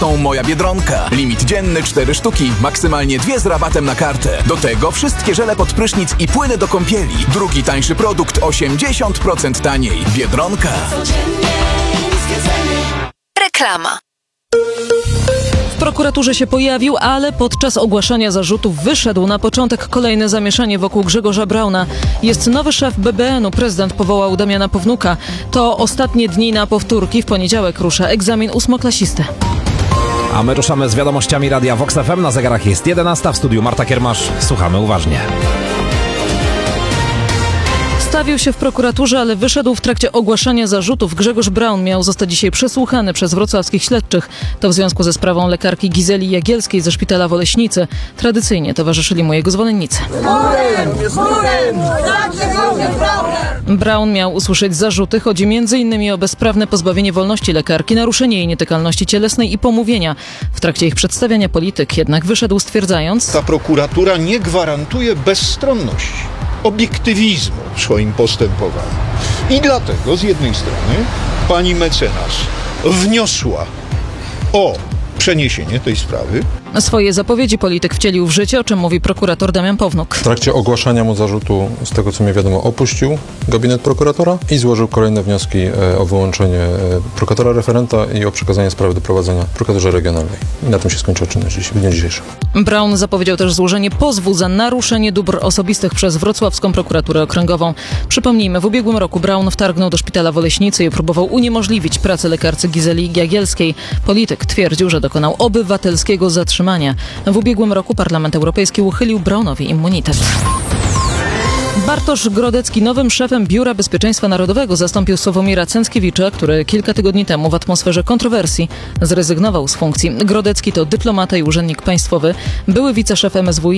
Tą Moja Biedronka. Limit dzienny 4 sztuki, maksymalnie 2 z rabatem na kartę. Do tego wszystkie żele pod prysznic i płyny do kąpieli. Drugi tańszy produkt 80% taniej. Biedronka. Reklama. W prokuraturze się pojawił, ale podczas ogłaszania zarzutów wyszedł na początek kolejne zamieszanie wokół Grzegorza Brauna. Jest nowy szef BBN-u, prezydent powołał Damiana Pawnuka. To ostatnie dni na powtórki, w poniedziałek rusza egzamin ósmoklasisty. A my ruszamy z wiadomościami Radia Vox FM. Na zegarach jest 11, w studiu Marta Kiermasz. Słuchamy uważnie. Stawił się w prokuraturze, ale wyszedł w trakcie ogłaszania zarzutów. Grzegorz Braun miał zostać dzisiaj przesłuchany przez wrocławskich śledczych. To w związku ze sprawą lekarki Gizeli Jagielskiej ze szpitala w Oleśnicy. Tradycyjnie towarzyszyli mu jego zwolennicy. Braun miał usłyszeć zarzuty. Chodzi m.in. o bezprawne pozbawienie wolności lekarki, naruszenie jej nietykalności cielesnej i pomówienia. W trakcie ich przedstawiania polityk jednak wyszedł stwierdzając: ta prokuratura nie gwarantuje bezstronności, obiektywizmu w swoim postępowaniu. I dlatego z jednej strony pani mecenas wniosła o przeniesienie tej sprawy. Swoje zapowiedzi polityk wcielił w życie, o czym mówi prokurator Damian Pawnuk. W trakcie ogłaszania mu zarzutu, z tego co mi wiadomo, opuścił gabinet prokuratora i złożył kolejne wnioski o wyłączenie prokuratora referenta i o przekazanie sprawy do prowadzenia prokuraturze regionalnej. I na tym się skończyła czynność w dniu dzisiejszym. Braun zapowiedział też złożenie pozwu za naruszenie dóbr osobistych przez wrocławską prokuraturę okręgową. Przypomnijmy, w ubiegłym roku Braun wtargnął do szpitala w Oleśnicy i próbował uniemożliwić pracę lekarce Gizeli Jagielskiej. Polityk twierdził, że dokonał obywatelskiego zatrzymania. W ubiegłym roku Parlament Europejski uchylił Braunowi immunitet. Bartosz Grodecki nowym szefem Biura Bezpieczeństwa Narodowego zastąpił Sławomira Cęckiewicza, który kilka tygodni temu w atmosferze kontrowersji zrezygnował z funkcji. Grodecki to dyplomata i urzędnik państwowy, były wiceszef MSWiA